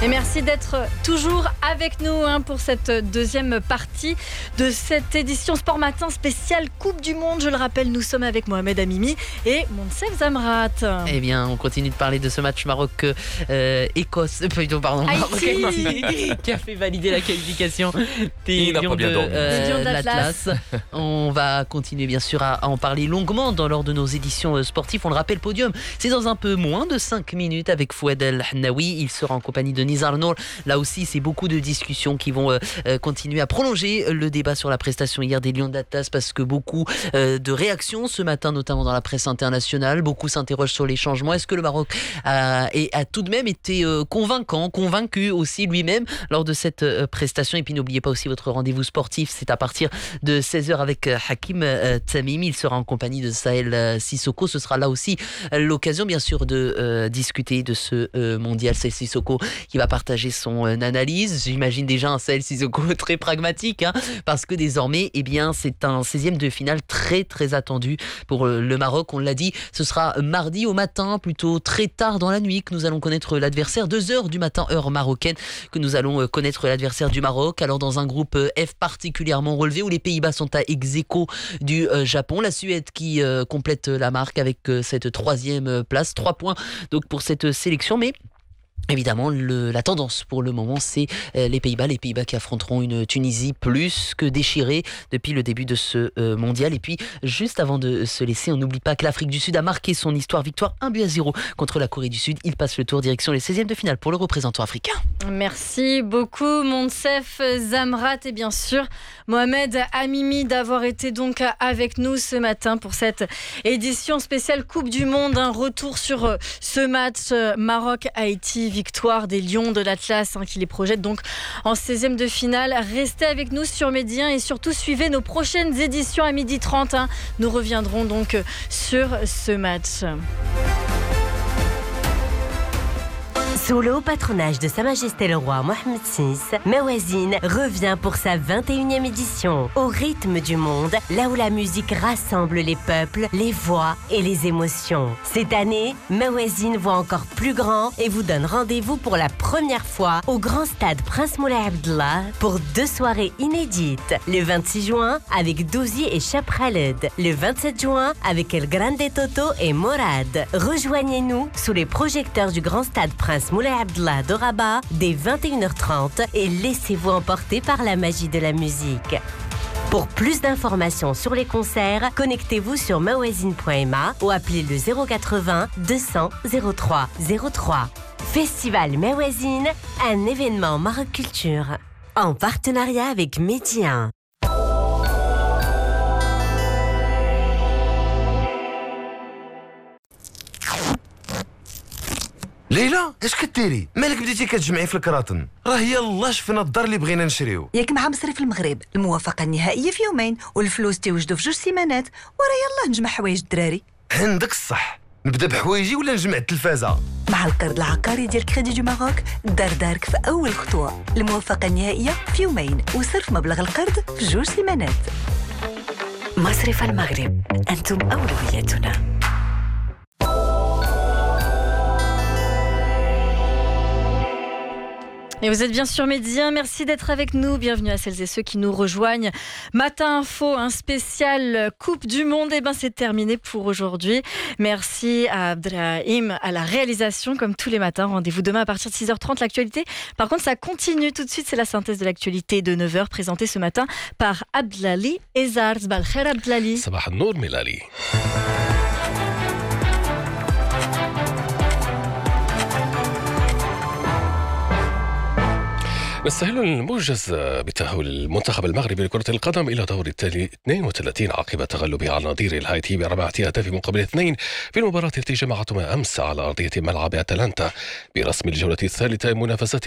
Et merci d'être toujours avec nous pour cette deuxième partie de cette édition Sport Matin spéciale Coupe du Monde. Je le rappelle, nous sommes avec Mohamed Amimi et Monsef Zamrat. Eh bien, on continue de parler de ce match Maroc-Écosse, Haïti, qui a fait valider la qualification des Lions de l'Atlas. On va continuer bien sûr à en parler longuement lors de nos éditions sportives. On le rappelle, podium, c'est dans un peu moins de 5 minutes avec Fouad El Hnaoui. Il sera en compagnie de Nizar Nour. Là aussi, c'est beaucoup de discussions qui vont continuer à prolonger le débat sur la prestation hier des Lions de l'Atlas, parce que beaucoup de réactions ce matin, notamment dans la presse internationale. Beaucoup s'interrogent sur les changements. Est-ce que le Maroc a tout de même été convaincu aussi lui-même lors de cette prestation? Et puis n'oubliez pas aussi votre rendez-vous sportif, c'est à partir de 16h avec Hakim Tamimi. Il sera en compagnie de Sahel Sissoko. Ce sera là aussi l'occasion bien sûr de discuter de ce mondial. Sahel Sissoko qui va partager son analyse. J'imagine déjà un Sahel Sissoko très pragmatique, parce que désormais c'est un 16e de finale très très attendu pour le Maroc. On l'a dit, ce sera mardi au matin, plutôt très tard dans la nuit, que nous allons connaître l'adversaire. 2h du matin heure marocaine, que nous allons connaître l'adversaire du Maroc. Alors dans un groupe F particulièrement relevé, où les Pays-Bas sont à ex-aequo du Japon, la Suède qui complète la marque avec cette 3e place, 3 points donc pour cette sélection. Mais évidemment, la tendance pour le moment, c'est les Pays-Bas qui affronteront une Tunisie plus que déchirée depuis le début de ce mondial. Et puis, juste avant de se laisser, on n'oublie pas que l'Afrique du Sud a marqué son histoire. Victoire 1-0 contre la Corée du Sud. Il passe le tour, direction les 16e de finale pour le représentant africain. Merci beaucoup, Monsef Zamrat, et bien sûr, Mohamed Amimi, d'avoir été donc avec nous ce matin pour cette édition spéciale Coupe du Monde. Un retour sur ce match Maroc-Haïti. Victoire des Lions de l'Atlas qui les projette donc en 16e de finale. Restez avec nous sur Medi 1 et surtout suivez nos prochaines éditions à 12h30. Nous reviendrons donc sur ce match. Sous le haut patronage de Sa Majesté le Roi Mohammed VI, Mawazine revient pour sa 21e édition, au rythme du monde, là où la musique rassemble les peuples, les voix et les émotions. Cette année, Mawazine voit encore plus grand et vous donne rendez-vous pour la première fois au grand stade Prince Moulay Abdallah pour 2 soirées inédites. Le 26 juin avec Douzi et Chap Khaled. Le 27 juin avec El Grande Toto et Morad. Rejoignez-nous sous les projecteurs du grand stade Prince Moulay Abdallah de Rabat dès 21h30 et laissez-vous emporter par la magie de la musique. Pour plus d'informations sur les concerts, connectez-vous sur mawazine.ma ou appelez le 080 200 03 03. Festival Mawazine, un événement Maroc Culture, en partenariat avec Medi 1. ليلى اش كديري؟ مالك بديتي كتجمعي في الكراطن؟ راه يلاه شفنا الدار اللي بغينا نشريو. ياك مع مصرف المغرب، الموافقة النهائية في يومين والفلوس تيوجدوا في 2 سيمانات. وراه يلاه نجمع حوايج الدراري. عندك الصح. نبدا بحوايجي ولا نجمع التلفازة؟ مع القرض العقاري ديال كريدي دو ماروك دار دارك في أول خطوة. الموافقة النهائية في يومين وصرف مبلغ القرض في 2 سيمانات. مصرف المغرب، أنتم أولوياتنا. Et vous êtes bien sûr Medi 1, merci d'être avec nous. Bienvenue à celles et ceux qui nous rejoignent. Matin Info, un spécial Coupe du Monde. C'est terminé pour aujourd'hui. Merci à Abdrahim à la réalisation, comme tous les matins. Rendez-vous demain à partir de 6h30, l'actualité. Par contre, ça continue tout de suite. C'est la synthèse de l'actualité de 9h, présentée ce matin par Abdelali Ezar. Sabah al-khair Abdelali. Sabah al-nour Milali. نستهل الموجز بتأهل المنتخب المغربي لكرة القدم إلى دور التالي 32 عقب تغلبه على نظيره الهايتي ب4 أهداف مقابل 2 في المباراة التي جمعتهما أمس على أرضية ملعب أتلانتا برسم الجولة الثالثة من منافسات